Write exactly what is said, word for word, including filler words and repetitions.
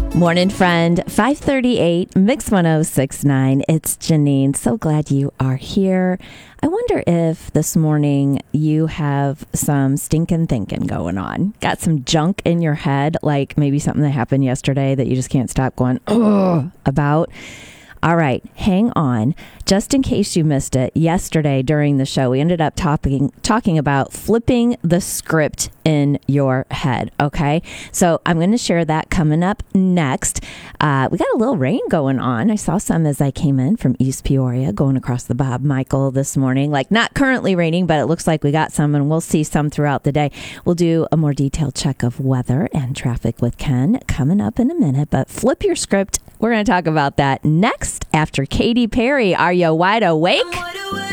Morning, friend. five thirty-eight, Mix ten sixty-nine. It's Janine. So glad you are here. I wonder if this morning you have some stinking thinking going on. Got some junk in your head, like maybe something that happened yesterday that you just can't stop going, ugh, about. All right, hang on. Just in case you missed it, yesterday during the show, we ended up talking talking about flipping the script in your head, okay? So I'm going to share that coming up next. Uh, we got a little rain going on. I saw some as I came in from East Peoria going across the Bob Michael this morning. Like, not currently raining, but it looks like we got some, and we'll see some throughout the day. We'll do a more detailed check of weather and traffic with Ken coming up in a minute, but flip your script. We're going to talk about that next after Katy Perry. Are you wide awake?